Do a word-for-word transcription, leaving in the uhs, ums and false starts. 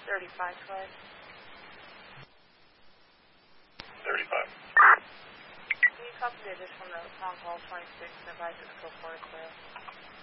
thirty-five, Clay. thirty-five. Can you copy the additional notes on call twenty-six and advise us to go for it, Clay?